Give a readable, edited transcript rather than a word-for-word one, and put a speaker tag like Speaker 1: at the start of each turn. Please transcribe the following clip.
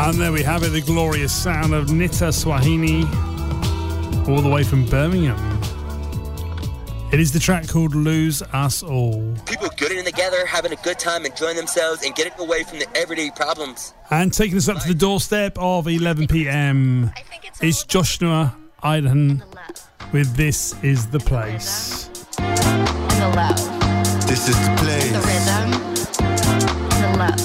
Speaker 1: And there we have it, the glorious sound of Nita Swahini, all the way from Birmingham. It is the track called Lose Us All.
Speaker 2: People getting together, having a good time, enjoying themselves, and getting away from the everyday problems.
Speaker 1: And taking us up to the doorstep of 11 p.m. is Joshua Idan with This Is The Place.
Speaker 3: And the love.
Speaker 4: This is the place.
Speaker 3: The rhythm. The love.